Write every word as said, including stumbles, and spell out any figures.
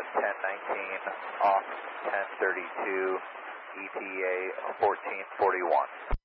ten nineteen, off ten thirty-two, E T A fourteen forty-one.